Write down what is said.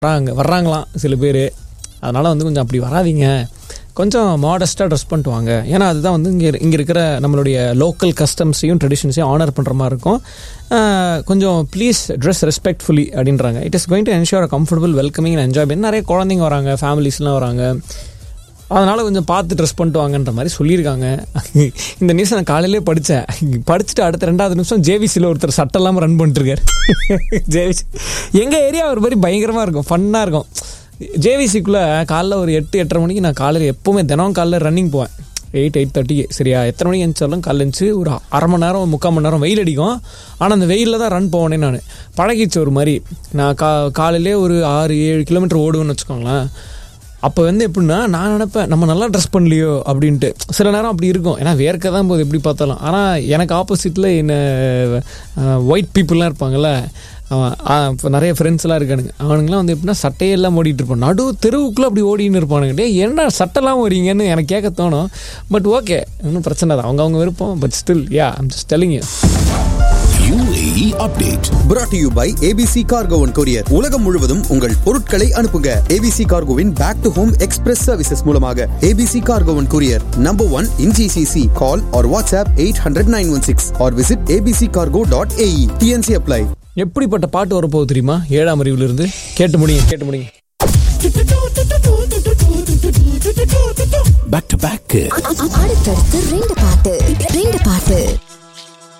வர்றாங்களாம் சில பேர். அதனால் வந்து கொஞ்சம் அப்படி வராதிங்க, கொஞ்சம் மாடஸ்ட்டாக ட்ரெஸ் பண்ணிட்டு வாங்க. ஏன்னா அதுதான் வந்து இங்கே இருக்கிற நம்மளுடைய லோக்கல் கஸ்டம்ஸையும் ட்ரெடிஷன்ஸையும் ஆனர் பண்ணுற மாதிரி இருக்கும். கொஞ்சம் ப்ளீஸ் ட்ரெஸ் ரெஸ்பெக்ட்ஃபுல்லி அப்படின்றாங்க. It is going to ensure a comfortable welcoming and enjoyment. நிறைய குழந்தைங்க வராங்க, ஃபேமிலிஸ்லாம் வராங்க, அதனால் கொஞ்சம் பார்த்து ட்ரெஸ் பண்ணிட்டு வாங்கன்ற மாதிரி சொல்லியிருக்காங்க. இந்த நியூஸ் நான் காலையிலே படிச்சுட்டு அடுத்த 2வது நிமிஷம் ஜேவிசியில் ஒருத்தர் சட்டெல்லாம் ரன் பண்ணிட்டுருக்கார். ஜேவிசி எங்கள் ஏரியா ஒரு மாதிரி பயங்கரமாக இருக்கும், ஃபன்னாக இருக்கும். ஜேவிசிக்குள்ளே காலைல ஒரு 8-8:30 மணிக்கு நான் காலையில் எப்போவுமே தினம் காலைல ரன்னிங் போவேன். 8-8:30 சரியா, எத்தனை மணிக்கு எழுந்தாலும் காலைல எழுந்துச்சு ஒரு 1/2 மணி நேரம் 3/4 மணி நேரம் வெயில் அடிக்கும். ஆனால் அந்த வெயிலில் தான் ரன் போவேனே நான். பழகிச்சு ஒரு மாதிரி. நான் காலையிலே ஒரு 6-7 கிலோமீட்டர் ஓடுவேன்னு வச்சுக்கோங்களேன். அப்போ வந்து எப்படின்னா நான் நினைப்பேன் நம்ம நல்லா ட்ரெஸ் பண்ணலையோ அப்படின்ட்டு. சில நேரம் அப்படி இருக்கும், ஏன்னா வேர்க்க தான் போது எப்படி பார்த்தாலும். ஆனால் எனக்கு ஆப்போசிட்டில் என்ன ஒயிட் பீப்புளெலாம் இருப்பாங்கள்ல, இப்போ நிறைய ஃப்ரெண்ட்ஸ்லாம் இருக்கானுங்க. அவனுங்களாம் வந்து எப்படின்னா சட்டையெல்லாம் ஓடிட்டு இருப்பான், நடு தெருவுக்குள்ளே அப்படி ஓடின்னு இருப்பானுங்க. என்ன சட்டைலாம் ஓடிங்கன்னு எனக்கு கேட்க தோணும். பட் ஓகே, ஒன்றும் பிரச்சனை தான், அவங்க விருப்பம். But still I'm just telling you. UAE update brought to you by ABC Cargo and Courier. உலகம் முழுவதும் உங்கள் பொருட்களை அனுப்புங்க ABC Cargoவின் back to home express services மூலமாக. ABC Cargo and Courier, number 1 in GCC. Call or WhatsApp 800-916 or visit abccargo.ae. TNC apply. எப்படிப்பட்ட பாட்டு வரப்போகுது தெரியுமா? 7ஆம் அறிவிலிருந்து கேட்டு முடியுங்க. Back to back. அடுத்தடுத்து 2 பாட்டு